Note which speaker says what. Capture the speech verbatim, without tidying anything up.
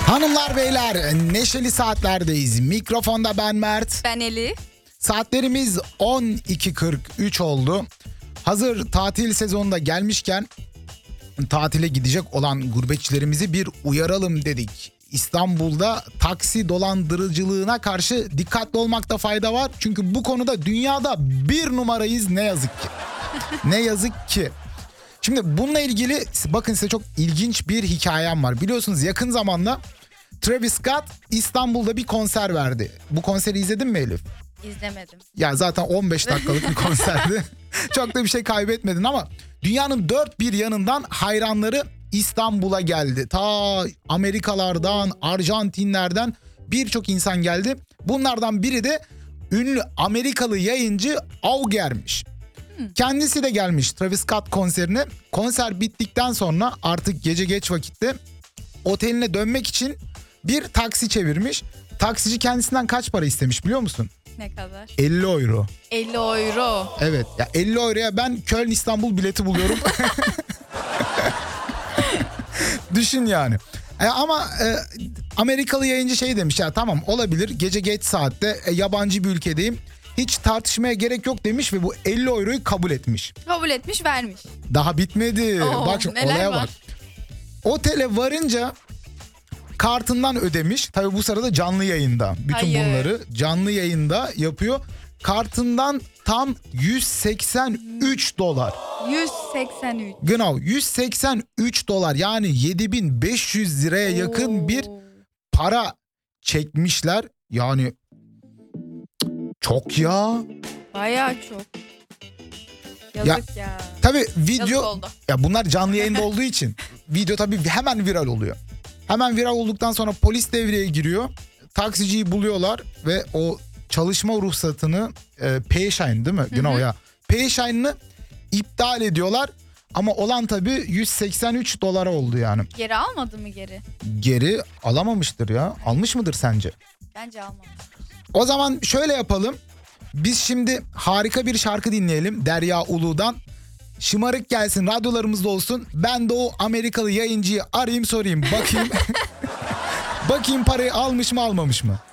Speaker 1: Hanımlar beyler, neşeli saatlerdeyiz. Mikrofonda ben Mert.
Speaker 2: Ben Eli.
Speaker 1: Saatlerimiz on iki kırk üç oldu. Hazır tatil sezonunda gelmişken tatile gidecek olan gurbetçilerimizi bir uyaralım dedik. İstanbul'da taksi dolandırıcılığına karşı dikkatli olmakta fayda var. Çünkü bu konuda dünyada bir numarayız ne yazık ki. Ne yazık ki. Şimdi bununla ilgili bakın size çok ilginç bir hikayem var. Biliyorsunuz yakın zamanda Travis Scott İstanbul'da bir konser verdi. Bu konseri izledin mi Elif?
Speaker 2: İzlemedim.
Speaker 1: Ya zaten on beş dakikalık bir konserdi. Çok da bir şey kaybetmedin ama dünyanın dört bir yanından hayranları İstanbul'a geldi. Ta Amerikalardan, Arjantinlerden birçok insan geldi. Bunlardan biri de ünlü Amerikalı yayıncı Auger'miş. Kendisi de gelmiş Travis Scott konserine. Konser bittikten sonra artık gece geç vakitte oteline dönmek için bir taksi çevirmiş. Taksici kendisinden kaç para istemiş biliyor musun?
Speaker 2: Ne kadar?
Speaker 1: elli euro.
Speaker 2: elli euro.
Speaker 1: Evet ya elli euroya ben Köln İstanbul bileti buluyorum. Düşün yani. E, ama e, Amerikalı yayıncı şey demiş ya tamam olabilir gece geç saatte e, yabancı bir ülkedeyim. Hiç tartışmaya gerek yok demiş ve bu elli euroyu kabul etmiş.
Speaker 2: Kabul etmiş, vermiş.
Speaker 1: Daha bitmedi.
Speaker 2: Oo,
Speaker 1: bak şimdi
Speaker 2: neler
Speaker 1: olaya
Speaker 2: var?
Speaker 1: bak. Otele varınca kartından ödemiş. Tabii bu sırada canlı yayında. Bütün
Speaker 2: Hayır.
Speaker 1: bunları canlı yayında yapıyor. Kartından tam yüz seksen üç dolar.
Speaker 2: yüz seksen üç.
Speaker 1: Genau yüz seksen üç dolar yani yedi bin beş yüz liraya yakın
Speaker 2: Oo.
Speaker 1: bir para çekmişler. Yani çok ya.
Speaker 2: Bayağı çok. Yazık ya. ya.
Speaker 1: Tabii
Speaker 2: Yazık
Speaker 1: video
Speaker 2: oldu.
Speaker 1: ya bunlar canlı yayında olduğu için video tabii hemen viral oluyor. Hemen viral olduktan sonra polis devreye giriyor. Taksiciyi buluyorlar ve o çalışma ruhsatını e, Payshine değil mi? Genau ya. Payshine'ını iptal ediyorlar. Ama olan tabii yüz seksen üç dolara oldu yani.
Speaker 2: Geri almadı mı geri?
Speaker 1: Geri alamamıştır ya. Almış mıdır sence?
Speaker 2: Bence almamış.
Speaker 1: O zaman şöyle yapalım. Biz şimdi harika bir şarkı dinleyelim Derya Ulu'dan. Şımarık gelsin, radyolarımızda olsun. Ben de o Amerikalı yayıncıyı arayayım sorayım. Bakayım. Bakayım parayı almış mı almamış mı?